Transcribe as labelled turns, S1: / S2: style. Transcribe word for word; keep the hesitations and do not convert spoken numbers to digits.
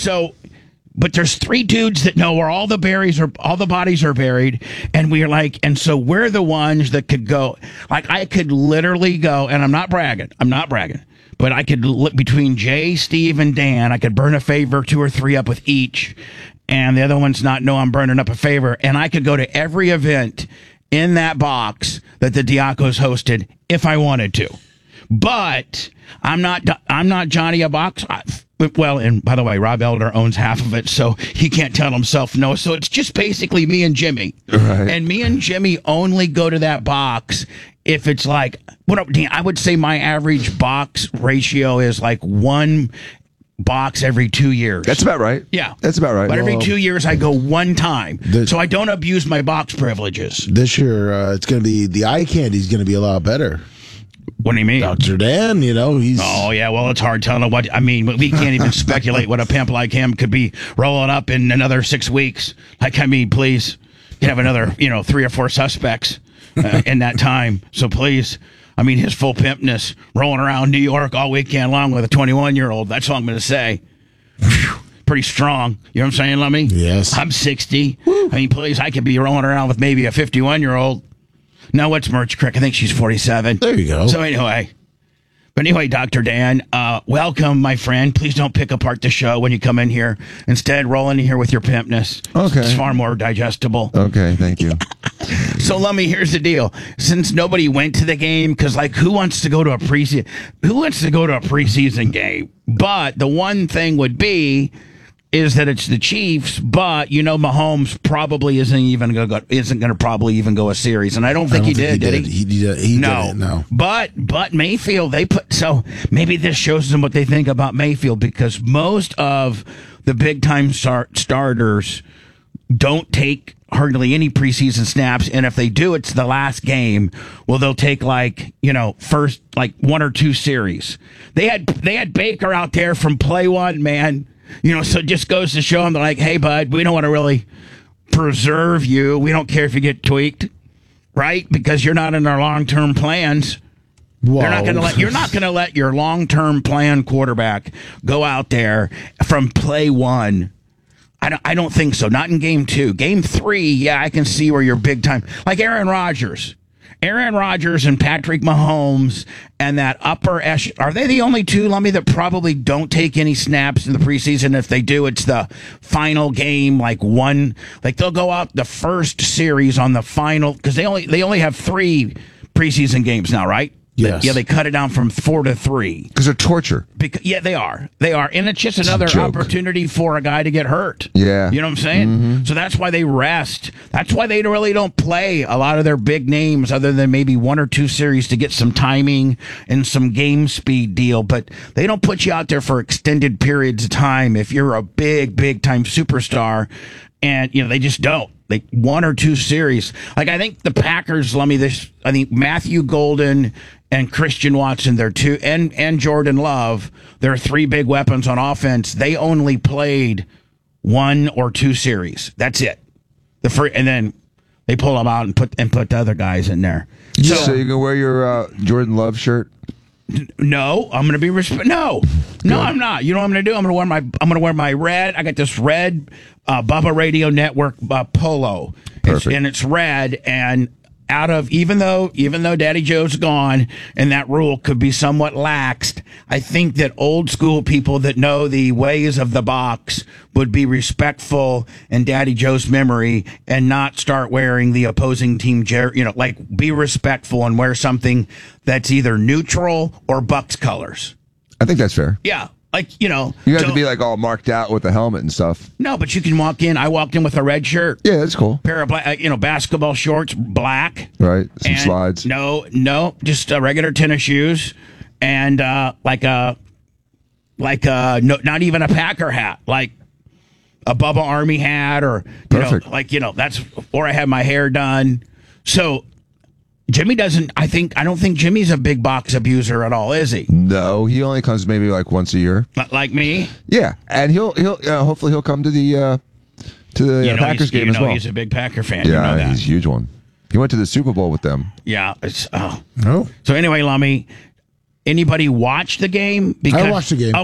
S1: so, but there's three dudes that know where all the berries are, all the bodies are buried, and we're like, and so we're the ones that could go. Like I could literally go, and I'm not bragging. I'm not bragging. But I could look between Jay, Steve, and Dan. I could burn a favor, two or three up with each, and the other ones not know I'm burning up a favor. And I could go to every event in that box that the Diacos hosted if I wanted to. But I'm not. I'm not Johnny a box. I, well, and by the way, Rob Elder owns half of it, so he can't tell himself no. So it's just basically me and Jimmy,
S2: right.
S1: And me and Jimmy only go to that box if it's like, what up, Dan? I would say my average box ratio is like one box every two years.
S2: That's about right.
S1: Yeah.
S2: That's about right.
S1: But every
S3: Well,
S1: two years I go one time.
S3: the-
S1: so I don't abuse my box privileges.
S3: This year, uh, it's going to be the eye candy is going to be a lot better.
S1: What do you mean?
S3: Doctor Dan, you know, he's.
S1: Oh, yeah, well, it's hard telling what, I mean, we can't even speculate what a pimp like him could be rolling up in another six weeks. Like, I mean, please, you have another, you know, three or four suspects uh, in that time. So please, I mean, his full pimpness rolling around New York all weekend long with a twenty-one-year-old. That's all I'm going to say. Whew, pretty strong. You know what I'm saying, Lummy?
S3: Yes.
S1: I'm sixty. Woo. I mean, please, I could be rolling around with maybe a fifty-one-year-old. No, what's Merch Crick? I think she's forty-seven.
S3: There you go.
S1: So anyway, but anyway, Doctor Dan, uh, welcome, my friend. Please don't pick apart the show when you come in here. Instead, roll in here with your pimpness.
S2: Okay.
S1: It's far more digestible.
S2: Okay, thank you.
S1: So, Lummy, here's the deal. Since nobody went to the game, because, like, who wants to go to a preseason? Who wants to go to a preseason game? But the one thing would be is that it's the Chiefs, but you know Mahomes probably isn't even going to go, isn't going to probably even go a series, and I don't think,
S3: I don't
S1: he,
S3: think
S1: did,
S3: he
S1: did.
S3: did.
S1: he?
S3: He did. He
S1: no,
S3: didn't, no.
S1: But but Mayfield, they put so maybe this shows them what they think about Mayfield, because most of the big time start, starters don't take hardly any preseason snaps, and if they do, it's the last game. Well, they'll take like you know first like one or two series. They had they had Baker out there from play one, man. You know, so it just goes to show them, they're like, hey, bud, we don't want to really preserve you. We don't care if you get tweaked, right? Because you're not in our long-term plans.
S3: Whoa.
S1: They're not going to let you're not going to let your long-term plan quarterback go out there from play one. I don't, I don't think so. Not in game two. Game three, yeah, I can see where you're big time. Like Aaron Rodgers. Aaron Rodgers and Patrick Mahomes and that upper echelon. Are they the only two, Lummy, that probably don't take any snaps in the preseason? If they do, it's the final game, like one. Like they'll go out the first series on the final, because they only they only have three preseason games now, right?
S3: Yes.
S1: Yeah, they cut it down from four to three.
S2: Because they're torture.
S1: Because, yeah, they are. They are. And it's just another
S2: joke.
S1: opportunity for a guy to get hurt.
S2: Yeah.
S1: You know what I'm saying? Mm-hmm. So that's why they rest. That's why they really don't play a lot of their big names other than maybe one or two series to get some timing and some game speed deal. But they don't put you out there for extended periods of time if you're a big, big time superstar. And, you know, they just don't. Like one or two series. Like I think the Packers, let me this. I think Matthew Golden and Christian Watson, they're two, and and Jordan Love, they're three big weapons on offense. They only played one or two series. That's it. The free, and then they pull them out and put and put the other guys in there.
S2: So,
S1: So,
S2: you can wear your uh, Jordan Love shirt?
S1: no, I'm gonna be resp- no, no, I'm not. You know what I'm gonna do? I'm gonna wear my I'm gonna wear my red. I got this red uh, Bubba Radio Network uh, polo, it's,
S2: Perfect.
S1: and it's red. And out of even though even though Daddy Joe's gone and that rule could be somewhat laxed, I think that old school people that know the ways of the box would be respectful in Daddy Joe's memory and not start wearing the opposing team, jer- you know, like be respectful and wear something that's either neutral or Bucks colors.
S2: I think that's fair.
S1: Yeah. Like, you know.
S2: You have
S1: so-
S2: to be like all marked out with the helmet and stuff.
S1: No, but you can walk in. I walked in with a red shirt.
S2: Yeah, that's cool.
S1: Pair of black, uh, you know, basketball shorts, black.
S2: Right, some
S1: and
S2: slides.
S1: No, no, just uh, regular tennis shoes, and uh, like a, like a, no, not even a Packer hat, like a Bubba Army hat, or you
S2: Perfect.
S1: know, like you know, that's or I had my hair done. So Jimmy doesn't. I think I don't think Jimmy's a big box abuser at all, is he?
S2: No, he only comes maybe like once a year.
S1: Li- Like me.
S2: Yeah, and he'll he'll uh, hopefully he'll come to the uh, to the
S1: You
S2: uh,
S1: know,
S2: Packers
S1: he's,
S2: game
S1: you
S2: as
S1: know
S2: well.
S1: he's a big Packer fan. you
S2: Yeah,
S1: know that.
S2: he's a huge one. He went to the Super Bowl with them.
S1: Yeah. It's oh.
S3: No.
S1: So anyway, Lummy, anybody watch the game? Because,
S3: I watched the game.